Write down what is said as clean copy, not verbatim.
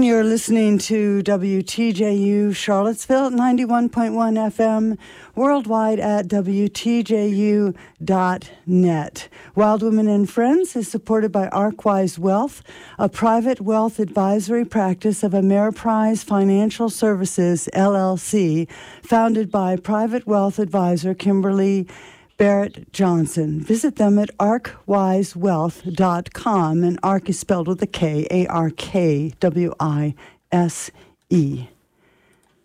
And you're listening to WTJU Charlottesville at 91.1 FM, worldwide at WTJU.net. Wild Women and Friends is supported by ArcWise Wealth, a private wealth advisory practice of Ameriprise Financial Services, LLC, founded by private wealth advisor Kimberly Barrett Johnson. Visit them at arcwisewealth.com, and ARC is spelled with a K, ARKWISE.